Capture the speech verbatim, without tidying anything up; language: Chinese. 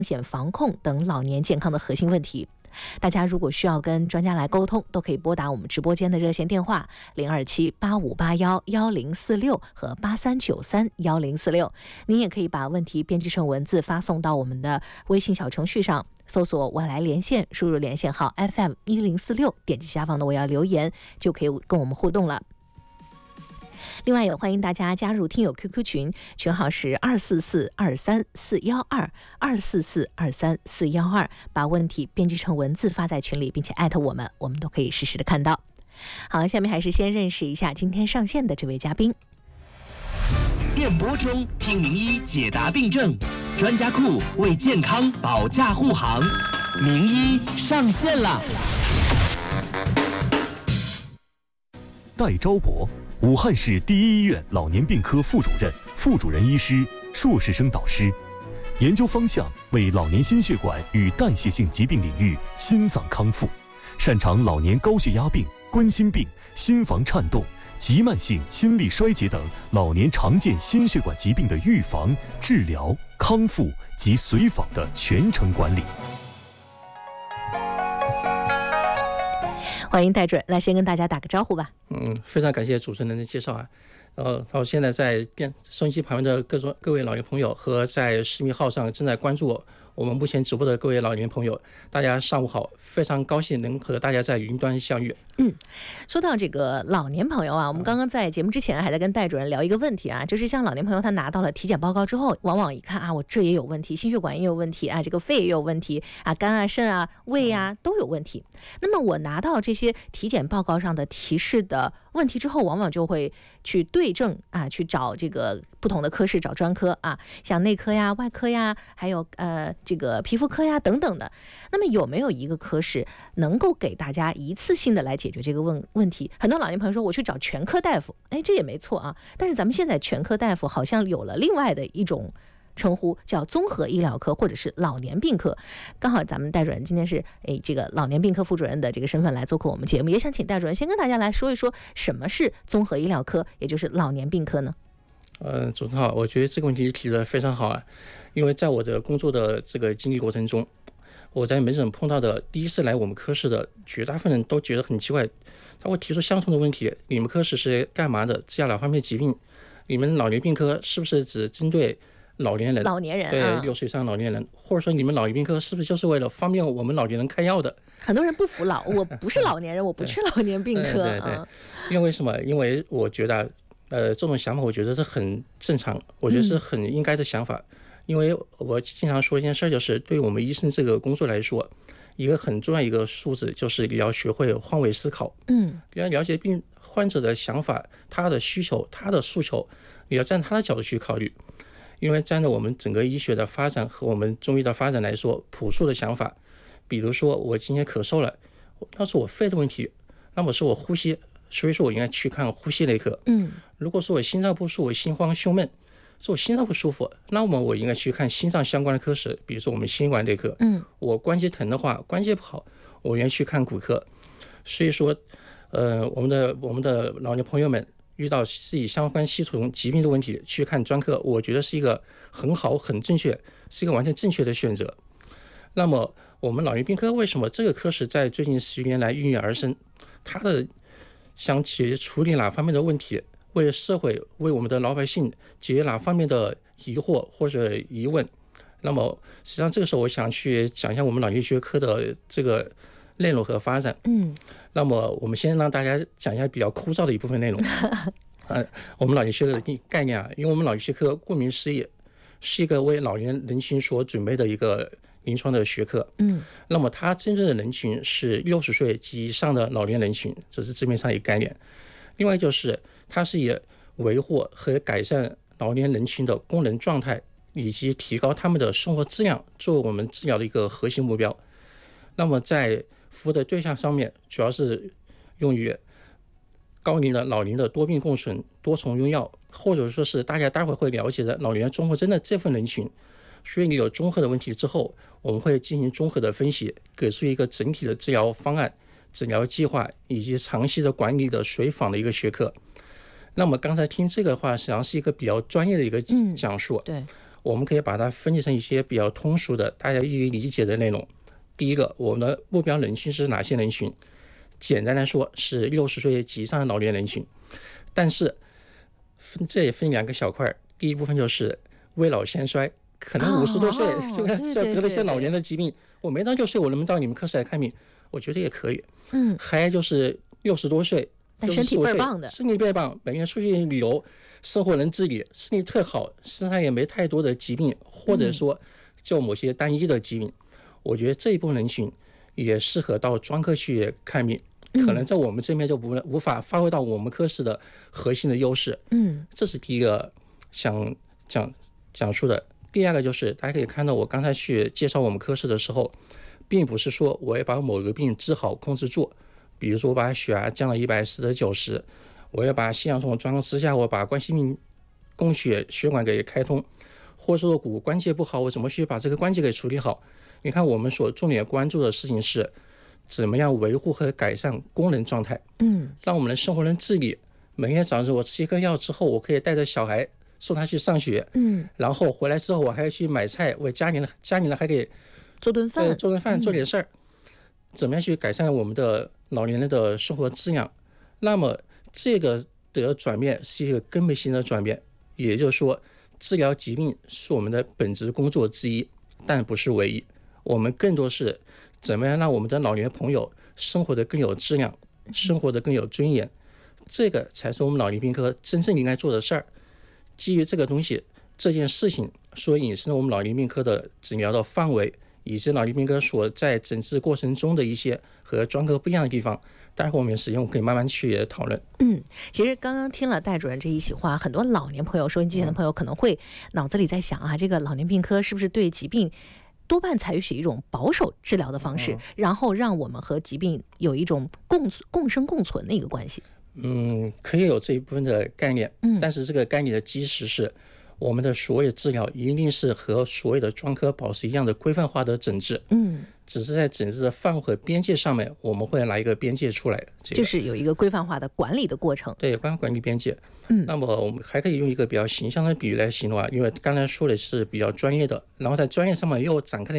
险防控等老年健康的核心问题。大家如果需要跟专家来沟通，都可以拨打我们直播间的热线电话零二七八五八幺幺零四六和八三九三幺零四六。您也可以把问题编辑成文字发送到我们的微信小程序上，搜索我来连线，输入连线号 F M 一零四六，点击下方的我要留言，就可以跟我们互动了。另外也欢迎大家加入听友 Q Q 群，群号是二四四二三四幺二二四四二三四幺二，把问题编辑成文字发在群里，并且艾特我们，我们都可以实时的看到。好，下面还是先认识一下今天上线的这位嘉宾。 电波中听名医解答病症，专家库为健康保驾护航，名医上线了。 戴昭博，武汉市第一医院老年病科副主任、副主任医师、硕士生导师，研究方向为老年心血管与代谢性疾病领域心脏康复，擅长老年高血压病、冠心病、心房颤动、急慢性心力衰竭等老年常见心血管疾病的预防、治疗、康复及随访的全程管理。 欢迎戴主任，来先跟大家打个招呼吧。 嗯，非常感谢主持人的介绍啊。呃，到现在在电收音机旁边的各种各位老年朋友和在视频号上正在关注我我们目前直播的各位老年朋友，大家上午好，非常高兴能和大家在云端相遇。 嗯，说到这个老年朋友啊，我们刚刚在节目之前还在跟戴主任聊一个问题啊，就是像老年朋友他拿到了体检报告之后，往往一看啊，我这也有问题，心血管也有问题啊，这个肺也有问题啊，肝啊、肾啊、胃啊都有问题。那么我拿到这些体检报告上的提示的问题之后，往往就会去对症啊，去找这个不同的科室，找专科啊，像内科呀、外科呀，还有呃这个皮肤科呀等等的。那么有没有一个科室能够给大家一次性的来解决这个问问题？很多老年朋友说我去找全科大夫，哎，这也没错啊。但是咱们现在全科大夫好像有了另外的一种称呼，叫综合医疗科或者是老年病科。刚好咱们戴主任今天是哎这个老年病科副主任的这个身份来做客我们节目，也想请戴主任先跟大家来说一说什么是综合医疗科，也就是老年病科呢？ 呃，主持人好，我觉得这个问题提得非常好啊，因为在我的工作的这个经历过程中，我在门诊碰到的第一次来我们科室的绝大部分人都觉得很奇怪，他会提出相同的问题：你们科室是干嘛的？治疗哪方面疾病？你们老年病科是不是只针对老年人？ 老年人对，六岁以上老年人，或者说你们老年病科是不是就是为了方便我们老年人开药的？ 很多人不服老，我不是老年人，我不去老年病科。 对对对，嗯、因为什么？因为我觉得。呃，这种想法我觉得是很正常，我觉得是很应该的想法。嗯、因为我经常说一件事，就是对于我们医生这个工作来说，一个很重要一个素质就是你要学会换位思考。嗯，你要了解病患者的想法、他的需求、他的诉求，你要站他的角度去考虑。因为站在我们整个医学的发展和我们中医的发展来说，朴素的想法，比如说我今天咳嗽了，那是我肺的问题，那么是我呼吸。所以说我应该去看呼吸内科。嗯，如果说我心脏不舒服，我心慌胸闷，说我心脏不舒服，那么我应该去看心脏相关的科室，比如说我们心血管内科。嗯，我关节疼的话，关节不好，我应该去看骨科。所以说，呃，我们的我们的老年朋友们遇到自己相关系统疾病的问题，去看专科，我觉得是一个很好、很正确，是一个完全正确的选择。那么我们老年病科为什么这个科室在最近十年来孕育而生？它的想去处理哪方面的问题，为社会为我们的老百姓解决哪方面的疑惑或者疑问。那么实际上这个时候我想去讲一下我们老年学科的这个内容和发展。嗯，那么我们先让大家讲一下比较枯燥的一部分内容。呃，我们老年学科的概念啊，因为我们老年学科顾名思义是一个为老年人群所准备的一个临床的学科。嗯，那么它真正的人群是六十岁及以上的老年人群，这是字面上一个概念。另外就是它是以维护和改善老年人群的功能状态以及提高他们的生活质量作为我们治疗的一个核心目标。那么在服务的对象上面，主要是用于高龄的老龄的多病共存、多重用药，或者说是大家待会会了解的老年综合征的这份人群。所以你有综合的问题之后，我们会进行综合的分析，给出一个整体的治疗方案、治疗计划以及长期的管理的随访的一个学科。那么刚才听这个的话，实际上是一个比较专业的一个讲述。嗯、对， 我们可以把它分析成一些比较通俗的、大家易于理解的内容。第一个，我们的目标人群是哪些人群？简单来说，是六十岁及以上的老年人群。但是分这也分两个小块，第一部分就是未老先衰，可能五十多岁就就得了一些老年的疾病，我没到六十岁，我能不能到你们科室来看病？我觉得也可以。 嗯， 还有就是六十多岁， 但身体倍儿棒的， 身体倍儿棒，每天出去旅游，生活能自理，身体特好，身上也没太多的疾病，或者说就某些单一的疾病，嗯、我觉得这一部分人群也适合到专科去看病。可能在我们这边就不无法发挥到我们科室的核心的优势。 嗯， 这是第一个想讲讲述的。第二个就是大家可以看到，我刚才去介绍我们科室的时候，并不是说我要把某个病治好控制住，比如说我把血压降到一百四的九十，我要把心绞痛装支架，我把冠心病供血血管给开通，或者说骨关节不好，我怎么去把这个关节给处理好？你看，我们所重点关注的事情是怎么样维护和改善功能状态， 嗯， 让我们的生活能自理。每天早上我吃一颗药之后，我可以带着小孩送他去上学， 嗯， 然后回来之后我还要去买菜，为家里人家里人还得做顿饭， 呃、做顿饭做点事儿、嗯，怎么样去改善我们的老年人的生活质量？那么这个的转变是一个根本性的转变，也就是说，治疗疾病是我们的本职工作之一，但不是唯一。我们更多是怎么样让我们的老年朋友生活的更有质量，生活的更有尊严，这个才是我们老年病科真正应该做的事儿。基于这个东西，这件事情所引申的我们老年病科的诊疗的范围，以及老年病科所在诊治过程中的一些和专科不一样的地方，待会我们时间我可以慢慢去讨论。 嗯，其实刚刚听了戴主任这一席话，很多老年朋友、收音机前的朋友可能会脑子里在想啊，这个老年病科是不是对疾病多半采取一种保守治疗的方式，然后让我们和疾病有一种共共生共存的一个关系？ 嗯，可以有这一部分的概念，嗯，但是这个概念的基石是我们的所有治疗一定是和所有的专科保持一样的规范化的诊治， 嗯， 只是在诊治的范围和边界上面，我们会拿一个边界出来、这个， 就是有一个规范化的管理的过程。 对，规范管理边界。 嗯， 那么我们还可以用一个比较形象的比喻来形容啊，因为刚才说的是比较专业的，然后在专业上面又展开了